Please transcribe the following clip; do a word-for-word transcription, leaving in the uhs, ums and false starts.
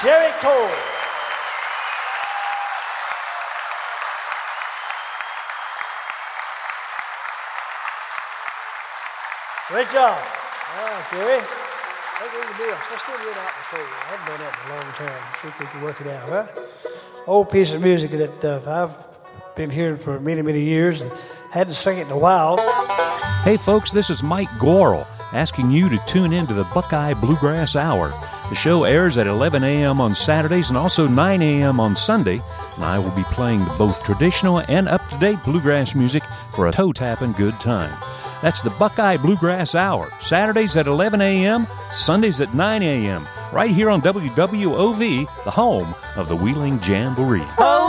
Jerry Cole. Great job. All right, Jerry. What we can do? Let's still do it out before you. I haven't done that in a long time. See if we can work it out, right? Old piece of music that uh, I've been hearing for many, many years and hadn't sung it in a while. Hey, folks, this is Mike Gorel asking you to tune in to the Buckeye Bluegrass Hour. The show airs at eleven a.m. on Saturdays and also nine a.m. on Sunday, and I will be playing both traditional and up-to-date bluegrass music for a toe-tapping good time. That's the Buckeye Bluegrass Hour, Saturdays at eleven a.m., Sundays at nine a.m., right here on W W O V, the home of the Wheeling Jamboree. Oh,